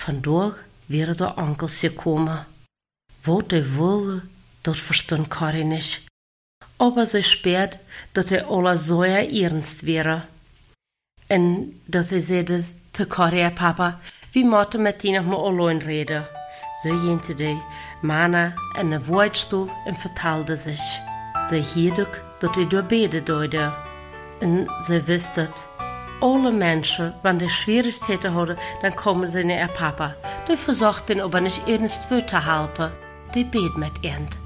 Vandaag wäre der Onkels gekommen. Wat hij wilde, dat verstond Corrie nicht. Aber so spät, dat alle so ernst wäre. En dat hij zeide te Corrie, Papa, wie moeten met die nog maar alleen reden. So jente die Mana en de woordstoel en vertelde zich. Ze hierduk dat hij door beden deurde. En ze wist dat alle mensen, wanneer die Schwierigkeiten hadden, dan komen ze naar Papa. Die verzochten aber nicht ernst te helpen. Die beet met end.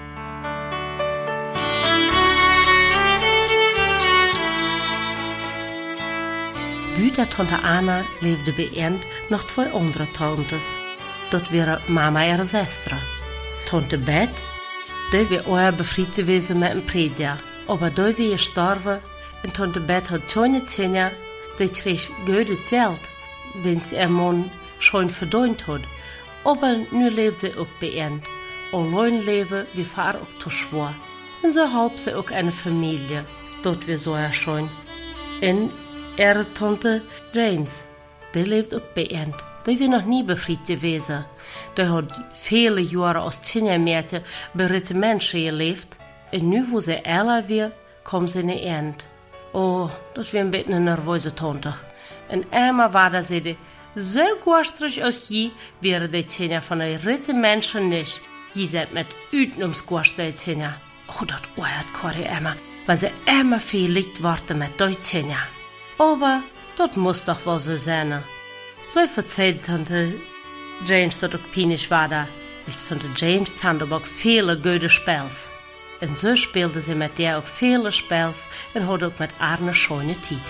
Buiten Tante Anna leefde bij end nog 2 andere tantes. Dat waren Mama en haar zuster. Tante Bet, die was ooit bevriend geweest met een prediker. Aber die was gestorven en Tante Bet had 2 Zähne, die kreeg goede geld, wenn sie ihr Mann schon verdient had. Aber nu leefde ze ook bij end. Allein leven wie vaar ook te schwer. En zo helpt ze ook een familie. Dat was zo schön. En ihre Tante James, die leeft ook bij end. Die was nog niet bevriend geweest. Die had vele jaren als tienermeisje bij ritte mensen geleefd. En nu, wo ze älter weer, kwam ze naar end. Oh, dat was een beetje een nerveuze tante. En eenmaal war dat ze zo goestrig als je, waren die tiener van de ritte mensen niet. Je zet met uitnomsgoest die tiener. Oh, dat oort Corrie immer, weil ze immer veel licht worden met die tiener. Aber dat muss doch wohl so sein. So verzeiht Tante James dat ook pijnlich war da. Ich Tante James had aber auch viele gute Spels. En so speelde sie mit der auch viele Spels en had ook met Arne schöne Tijd.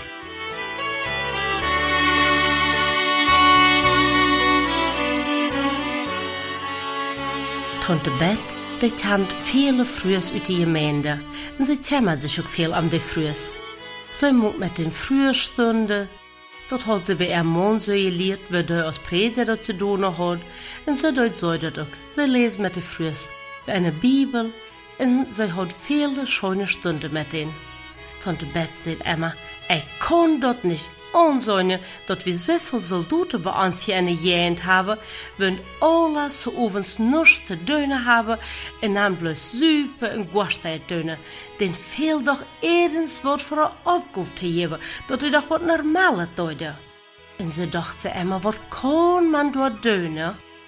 Tante Bet, die tat viele Frühs uit die Gemeinde en sie kümmert sich auch viel um die Frühs. Sie moet met den Frühstunden, dat had ze bij haar man zo geleerd, wat hij als prediker dat te doen had, en zo deed zij dat ook. Ze leest met de Frühs bij een Bibel, en zij had vele schöne Stunden met hen. Tante Bet zei immer, ik kan dat niet aanzien, dat we zoveel soldaten bij ons hier in de jent hebben, wenn alle zo ovens niets te doen hebben, en dan bloos zuipen en gorstheid doen. Dan veel toch ergens wat voor een opgave te hebben, dat hij toch wat normale deed. En ze dacht ze immer, wat kan man door doen?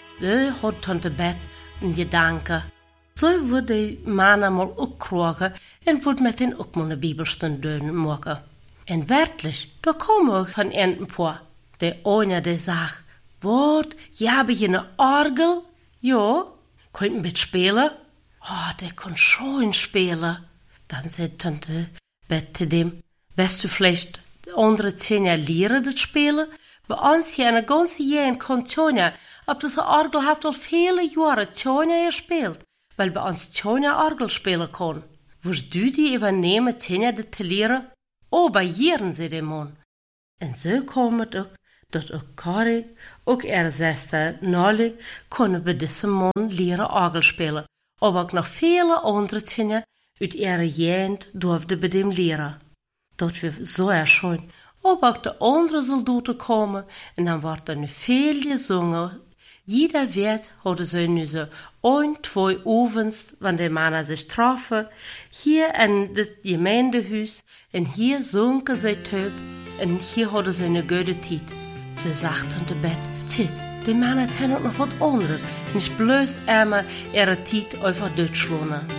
Zo had Tante Bet een gedanke. Zo würde man mal ook krijgen en wordt met hen ook mal een Bibelstund doen maken. En werkelijk, da komen ook van een paar. De eine, die sagt, wat, je hebt hier een orgel? Ja, kunt een beetje spelen? Oh, der kann schön spelen. Dann sagt Tante Bet zu dem, weißt du vielleicht andere 10 Jahre leren das spelen? Bei uns hier eine ganze Jahr in Kontonia, ob das Orgel hat al viele Jahre 10 Jahre gespielt, weil bei uns 10 Jahre Orgel spelen kann. Wirst du die übernehmen 10 Jahre zu leren? Oh, bei jaren, zei de man. En zo kwam het ook, dat ook Corrie, ook haar zuster Nolly, konden bij deze man leren orgel spelen. Aber ook nog vele andere dingen uit haar jent durfden bij hem leren. Dat was zo schön. Aber ook de andere soldaten komen en dan wordt er nu veel gezongen. Jeder Wert hadden ze nu zo 1, 2 ovens, wanneer de mannen zich troffen, hier in het gemeentehuis, en hier zongen ze teub, en hier hadden ze een goede tijd. Ze zegt Tante Bet, Tit, die mannen zijn ook nog wat anders, niet bloos immer ihre tijd over Duitsland.